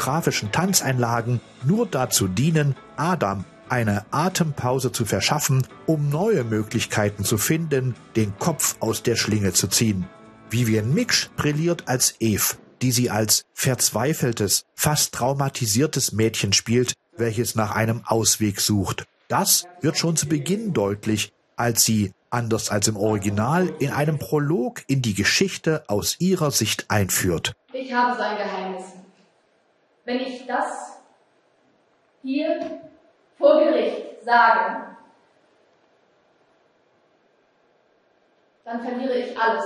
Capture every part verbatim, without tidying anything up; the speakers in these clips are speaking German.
choreografischen Tanzeinlagen nur dazu dienen, Adam eine Atempause zu verschaffen, um neue Möglichkeiten zu finden, den Kopf aus der Schlinge zu ziehen. Vivian Miksch brilliert als Eve, die sie als verzweifeltes, fast traumatisiertes Mädchen spielt, welches nach einem Ausweg sucht. Das wird schon zu Beginn deutlich, als sie, anders als im Original, in einem Prolog in die Geschichte aus ihrer Sicht einführt. Ich habe so ein Geheimnis. Wenn ich das hier vor Gericht sage, dann verliere ich alles.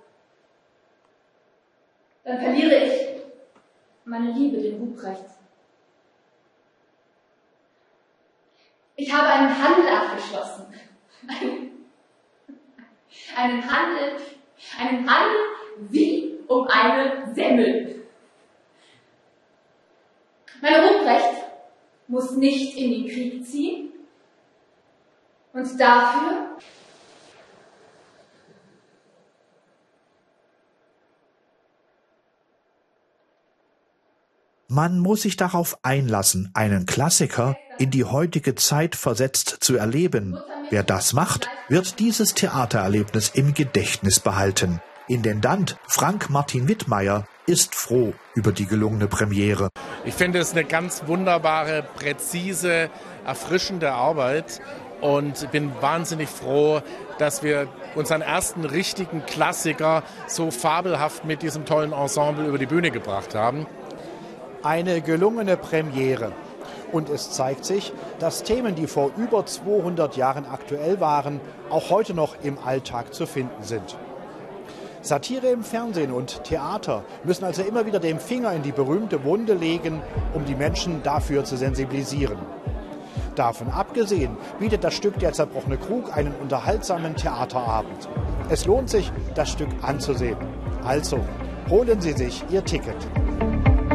Dann verliere ich meine Liebe dem Ruprecht. Ich habe einen Handel abgeschlossen. Einen Handel, einen Handel wie um eine Semmel. Mein Ruprecht muss nicht in den Krieg ziehen und dafür Man muss sich darauf einlassen, einen Klassiker in die heutige Zeit versetzt zu erleben. Wer das macht, wird dieses Theatererlebnis im Gedächtnis behalten. Intendant Frank Martin Wittmeier ist froh über die gelungene Premiere. Ich finde es eine ganz wunderbare, präzise, erfrischende Arbeit und bin wahnsinnig froh, dass wir unseren ersten richtigen Klassiker so fabelhaft mit diesem tollen Ensemble über die Bühne gebracht haben. Eine gelungene Premiere. Und es zeigt sich, dass Themen, die vor über zweihundert Jahren aktuell waren, auch heute noch im Alltag zu finden sind. Satire im Fernsehen und Theater müssen also immer wieder den Finger in die berühmte Wunde legen, um die Menschen dafür zu sensibilisieren. Davon abgesehen bietet das Stück Der zerbrochene Krug einen unterhaltsamen Theaterabend. Es lohnt sich, das Stück anzusehen. Also, holen Sie sich Ihr Ticket.